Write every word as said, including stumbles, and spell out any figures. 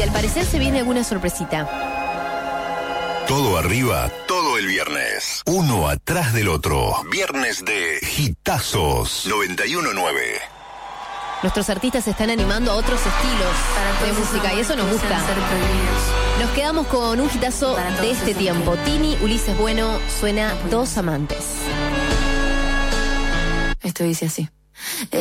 al parecer se viene alguna sorpresita. Todo arriba, todo el viernes. Uno atrás del otro. Viernes de Hitazos noventa y uno punto nueve. Nuestros artistas se están animando a otros estilos de música y eso nos gusta. Nos quedamos con un hitazo de este tiempo. Tini, Ulises Bueno, suena Dos Amantes. Esto dice así.